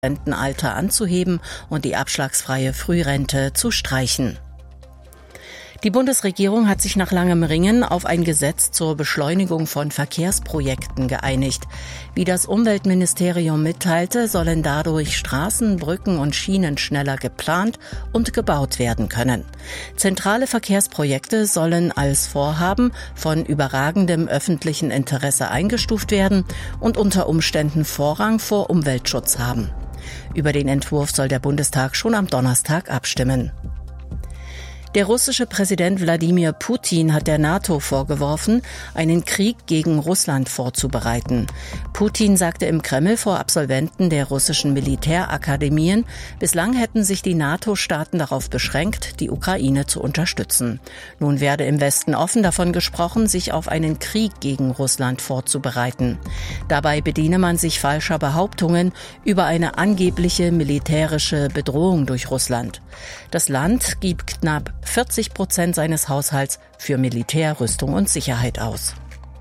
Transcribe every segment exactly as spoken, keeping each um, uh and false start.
Rentenalter anzuheben und die abschlagsfreie Frührente zu streichen. Die Bundesregierung hat sich nach langem Ringen auf ein Gesetz zur Beschleunigung von Verkehrsprojekten geeinigt. Wie das Umweltministerium mitteilte, sollen dadurch Straßen, Brücken und Schienen schneller geplant und gebaut werden können. Zentrale Verkehrsprojekte sollen als Vorhaben von überragendem öffentlichen Interesse eingestuft werden und unter Umständen Vorrang vor Umweltschutz haben. Über den Entwurf soll der Bundestag schon am Donnerstag abstimmen. Der russische Präsident Wladimir Putin hat der NATO vorgeworfen, einen Krieg gegen Russland vorzubereiten. Putin sagte im Kreml vor Absolventen der russischen Militärakademien, bislang hätten sich die NATO-Staaten darauf beschränkt, die Ukraine zu unterstützen. Nun werde im Westen offen davon gesprochen, sich auf einen Krieg gegen Russland vorzubereiten. Dabei bediene man sich falscher Behauptungen über eine angebliche militärische Bedrohung durch Russland. Das Land gibt knapp vierzig Prozent seines Haushalts für Militärrüstung und Sicherheit aus.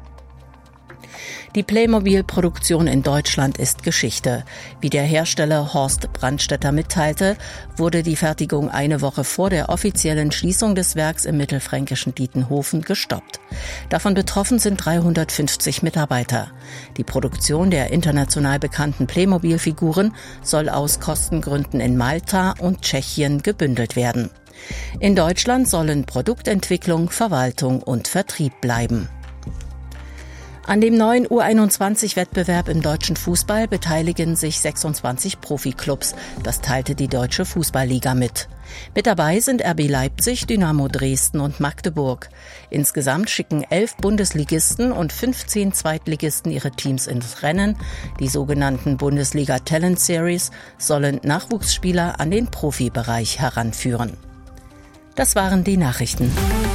Die Playmobil-Produktion in Deutschland ist Geschichte. Wie der Hersteller Horst Brandstätter mitteilte, wurde die Fertigung eine Woche vor der offiziellen Schließung des Werks im mittelfränkischen Dietenhofen gestoppt. Davon betroffen sind dreihundertfünfzig Mitarbeiter. Die Produktion der international bekannten Playmobil-Figuren soll aus Kostengründen in Malta und Tschechien gebündelt werden. In Deutschland sollen Produktentwicklung, Verwaltung und Vertrieb bleiben. An dem neuen U einundzwanzig-Wettbewerb im deutschen Fußball beteiligen sich sechsundzwanzig Profiklubs. Das teilte die Deutsche Fußballliga mit. Mit dabei sind R B Leipzig, Dynamo Dresden und Magdeburg. Insgesamt schicken elf Bundesligisten und fünfzehn Zweitligisten ihre Teams ins Rennen. Die sogenannten Bundesliga Talent Series sollen Nachwuchsspieler an den Profibereich heranführen. Das waren die Nachrichten.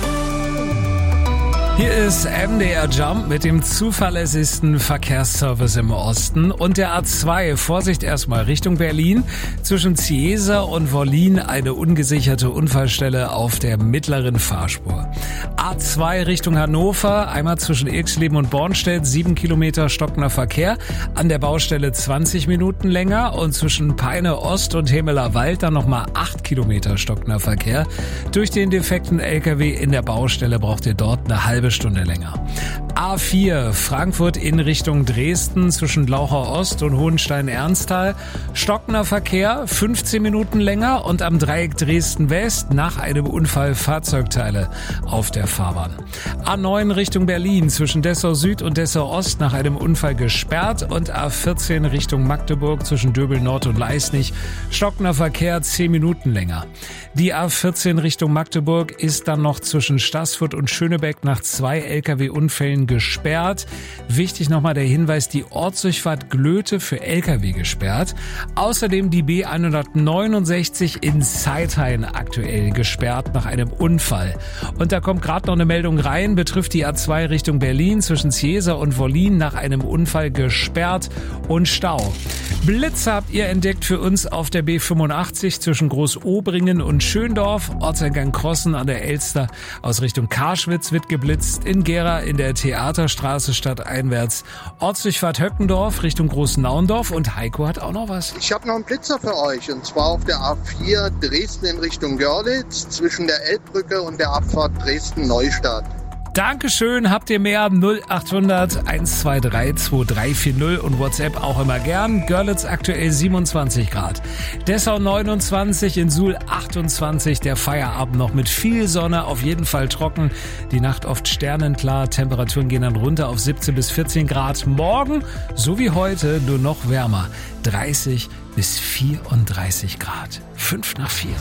Hier ist M D R Jump mit dem zuverlässigsten Verkehrsservice im Osten und der A zwei. Vorsicht erstmal Richtung Berlin. Zwischen Cieza und Wollin eine ungesicherte Unfallstelle auf der mittleren Fahrspur. A zwei Richtung Hannover, einmal zwischen Irxleben und Bornstedt, sieben Kilometer stockender Verkehr. An der Baustelle zwanzig Minuten länger und zwischen Peine Ost und Hemeler Wald dann nochmal acht Kilometer stockender Verkehr. Durch den defekten L K W in der Baustelle braucht ihr dort eine halbe Stunde länger. A vier Frankfurt in Richtung Dresden zwischen Glaucher Ost und Hohenstein-Ernsthal. Stockender Verkehr, fünfzehn Minuten länger und am Dreieck Dresden West nach einem Unfall Fahrzeugteile auf der Fahrbahn. A neun Richtung Berlin zwischen Dessau Süd und Dessau Ost nach einem Unfall gesperrt und A vierzehn Richtung Magdeburg zwischen Döbel Nord und Leisnig. Stockender Verkehr, zehn Minuten länger. Die A vierzehn Richtung Magdeburg ist dann noch zwischen Staßfurt und Schönebeck nach zwei L K W-Unfällen gesperrt. Wichtig nochmal der Hinweis, die Ortsdurchfahrt Glöte für L K W gesperrt. Außerdem die B hundertneunundsechzig in Zeithain aktuell gesperrt nach einem Unfall. Und da kommt gerade noch eine Meldung rein, betrifft die A zwei Richtung Berlin zwischen Cieza und Wollin nach einem Unfall gesperrt und Stau. Blitze habt ihr entdeckt für uns auf der B fünfundachtzig zwischen Großobringen und Schöndorf. Ortseingang Krossen an der Elster aus Richtung Karschwitz wird geblitzt. In Gera in der Theaterstraße stadteinwärts. Ortsdurchfahrt Höckendorf Richtung Großnaundorf und Heiko hat auch noch was. Ich habe noch einen Blitzer für euch und zwar auf der A vier Dresden in Richtung Görlitz zwischen der Elbbrücke und der Abfahrt Dresden-Neustadt. Dankeschön, habt ihr mehr? null achthundert eins zwei drei zwei drei vier null und WhatsApp auch immer gern. Görlitz aktuell siebenundzwanzig Grad. Dessau neunundzwanzig, in Suhl achtundzwanzig. Der Feierabend noch mit viel Sonne, auf jeden Fall trocken. Die Nacht oft sternenklar. Temperaturen gehen dann runter auf siebzehn bis vierzehn Grad. Morgen, so wie heute, nur noch wärmer. dreißig bis vierunddreißig Grad. fünf nach vier.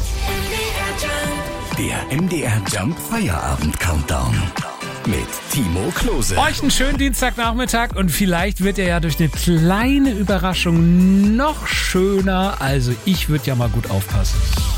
Der M D R Jump Feierabend Countdown. Mit Timo Klose. Euch einen schönen Dienstagnachmittag und vielleicht wird er ja durch eine kleine Überraschung noch schöner. Also ich würde ja mal gut aufpassen.